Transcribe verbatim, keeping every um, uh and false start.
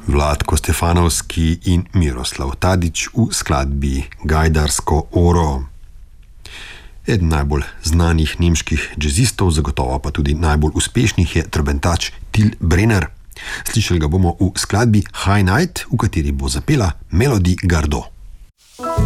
Vlatko Stefanovski in Miroslav Tadić v skladbi Gajdarsko oro. Eden najbolj znanih nemških džezistov, zagotovo pa tudi najbolj uspešnih, je trobentač Till Brenner. Slišali ga bomo v skladbi High Night, v kateri bo zapela Melody Gardot.